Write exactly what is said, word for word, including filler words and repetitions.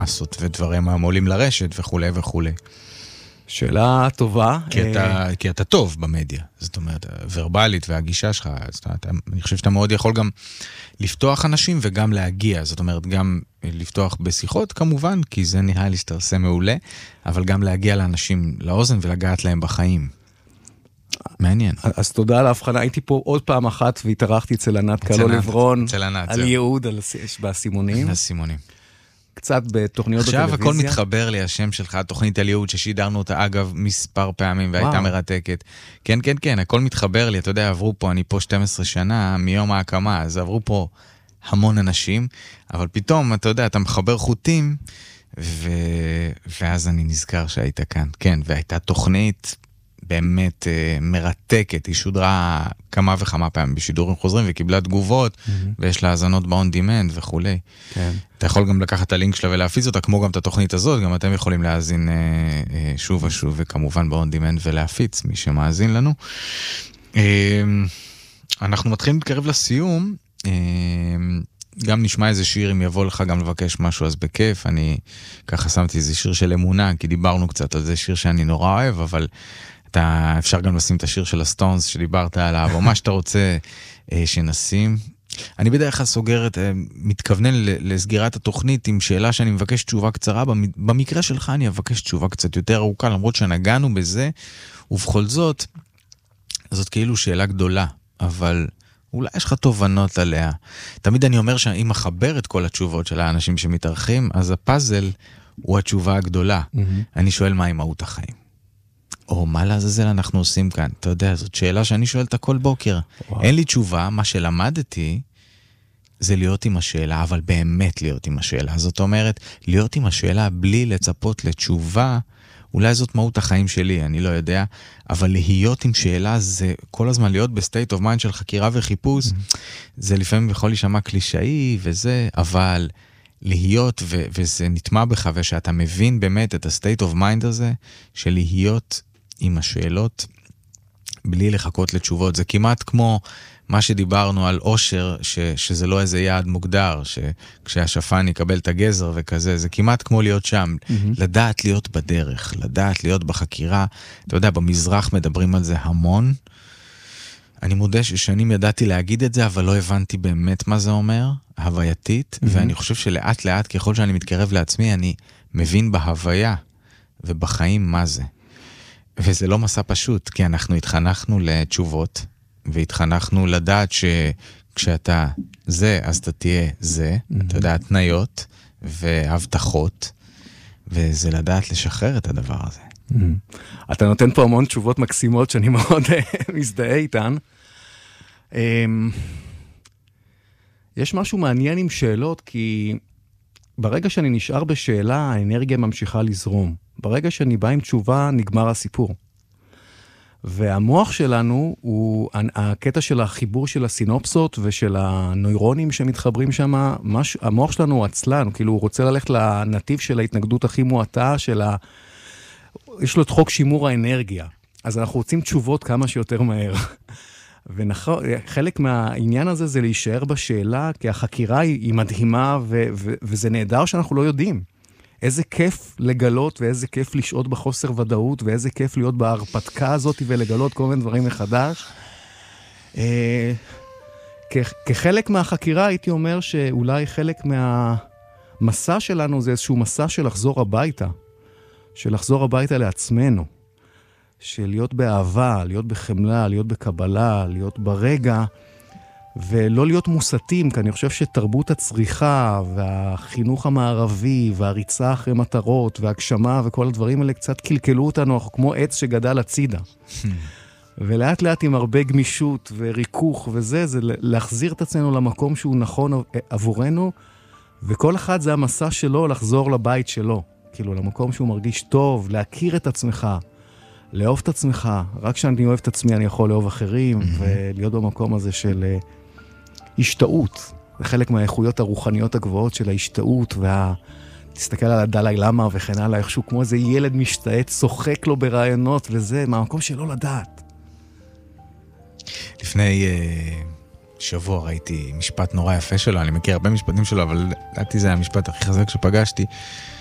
לעשות ודברים עולים לרשת וכו' וכו'. שאלה טובה. כי אתה, כי אתה טוב במדיה, זאת אומרת, ורבלית והגישה שלך, זאת אומרת, אני חושב שאתה מאוד יכול גם לפתוח אנשים וגם להגיע, זאת אומרת, גם לפתוח בשיחות כמובן, כי זה נראה לי שאתה עושה מעולה, אבל גם להגיע לאנשים לאוזן ולגעת להם בחיים. מעניין. אז תודה על ההבחנה, הייתי פה עוד פעם אחת והתארחתי אצל ענת קלו לברון, על ייעוד, בסימונים. הסימונים. קצת בתוכניות בטלוויזיה. עכשיו הכל מתחבר לי, השם שלך, תוכנית על ייעוד ששידרנו אותה אגב מספר פעמים והייתה וואו. מרתקת. כן, כן, כן, הכל מתחבר לי, אתה יודע, עברו פה, אני פה שתים עשרה שנה מיום ההקמה, אז עברו פה המון אנשים, אבל פתאום, אתה יודע, אתה מחבר חוטים, ו... ואז אני נזכר שהיית כאן. כן, והייתה תוכנית באמת uh, מרתקת, היא שודרה כמה וכמה פעמים בשידורים חוזרים, וקיבלה תגובות, mm-hmm. ויש לה האזנות ב-on demand וכו'. כן. אתה יכול גם לקחת את הלינק שלה ולהפיץ אותה, כמו גם את התוכנית הזאת, גם אתם יכולים להאזין uh, uh, שוב ושוב, וכמובן ב-on demand ולהפיץ, מי שמאזין לנו. Uh, אנחנו מתחילים להתקרב לסיום, uh, גם נשמע איזה שיר, אם יבוא לך גם לבקש משהו, אז בכיף, אני ככה שמתי איזה שיר של אמונה, כי דיברנו קצת על זה, שיר שאני נורא אוהב, אבל אתה, אפשר גם לשים את השיר של הסטונס שדיברת עליו, או מה שאתה רוצה אה, שנשים. אני בדרך כלל סוגרת, אה, מתכוונן לסגירת התוכנית עם שאלה שאני מבקש תשובה קצרה, במקרה שלך אני אבקש תשובה קצת יותר ארוכה, למרות שנגענו בזה, ובכל זאת, זאת כאילו שאלה גדולה, אבל אולי יש לך תובנות עליה. תמיד אני אומר שאם מחבר את כל התשובות של האנשים שמתארחים, אז הפאזל הוא התשובה הגדולה. Mm-hmm. אני שואל מה עם מהות החיים. או מה לעזאזל אנחנו עושים כאן? אתה יודע, זאת שאלה שאני שואלת כל בוקר. וואו. אין לי תשובה, מה שלמדתי זה להיות עם השאלה, אבל באמת להיות עם השאלה. זאת אומרת, להיות עם השאלה בלי לצפות לתשובה, אולי זאת מהות החיים שלי, אני לא יודע, אבל להיות עם שאלה זה כל הזמן להיות בסטייט אוף מיינד של חקירה וחיפוש, mm-hmm. זה לפעמים יכול להישמע קלישאי וזה, אבל להיות ו- וזה נטמע בך, ושאתה מבין באמת את הסטייט אוף מיינד הזה, של להיות עם השאלות בלי לחכות לתשובות. זה כמעט כמו מה שדיברנו על אושר, ש- שזה לא איזה יעד מוגדר, שכשהשפן יקבל את הגזר וכזה, זה כמעט כמו להיות שם, mm-hmm. לדעת להיות בדרך, לדעת להיות בחקירה. אתה יודע, במזרח מדברים על זה המון. אני מודה ששנים ידעתי להגיד את זה, אבל לא הבנתי באמת מה זה אומר, הווייתית, mm-hmm. ואני חושב שלאט לאט, ככל שאני מתקרב לעצמי, אני מבין בהוויה ובחיים מה זה. וזה לא מסע פשוט, כי אנחנו התחנכנו לתשובות, והתחנכנו לדעת שכשאתה זה, אז אתה תהיה זה, mm-hmm. אתה יודע, תניות והבטחות, וזה לדעת לשחרר את הדבר הזה. Mm-hmm. אתה נותן פה המון תשובות מקסימות שאני מאוד מזדהה איתן. יש משהו מעניין עם שאלות, כי ברגע שאני נשאר בשאלה, האנרגיה ממשיכה לזרום. ברגע שאני בא עם תשובה, נגמר הסיפור. והמוח שלנו הוא הקטע של החיבור של הסינופסות ושל הנוירונים שמתחברים שם, מש, המוח שלנו הוא עצלן, כאילו הוא רוצה ללכת לנתיב של ההתנגדות הכי מועטה, של ה... יש לו את חוק שימור האנרגיה. אז אנחנו רוצים תשובות כמה שיותר מהר. וחלק מהעניין הזה זה להישאר בשאלה, כי החקירה היא מדהימה, ו- ו- וזה נהדר שאנחנו לא יודעים. איזה כיף לגלות, ואיזה כיף לשעות בחוסר ודאות, ואיזה כיף להיות בהרפתקה הזאת, ולגלות כל מיני דברים מחדש. כחלק מהחקירה הייתי אומר שאולי חלק מהמסע שלנו זה איזשהו מסע של לחזור הביתה, של לחזור הביתה לעצמנו, של להיות באהבה, להיות בחמלה, להיות בקבלה, להיות ברגע, ולא להיות מוסתים, כי אני חושב שתרבות הצריכה והחינוך המערבי והריצה אחרי מטרות והגשמה וכל הדברים האלה קצת קלקלו אותנו, אנחנו כמו עץ שגדל הצידה. ולאט לאט עם הרבה גמישות וריכוך וזה, זה להחזיר את עצמנו למקום שהוא נכון עבורנו, וכל אחד זה המסע שלו לחזור לבית שלו, כאילו למקום שהוא מרגיש טוב, להכיר את עצמך, לאהוב את עצמך. רק כשאני אוהב את עצמי אני יכול לאהוב אחרים, ולהיות במקום הזה של השתאות. זה חלק מהאיכויות הרוחניות הגבוהות של ההשתאות, וה... תסתכל על הדלי למה וכן הלאה, איכשהו כמו איזה ילד משתעת, צוחק לו ברעיונות, וזה מהמקום שלא לדעת. לפני שבוע ראיתי משפט נורא יפה שלו, אני מכיר הרבה משפטים שלו, אבל לדעתי זה המשפט הכי חזק שפגשתי.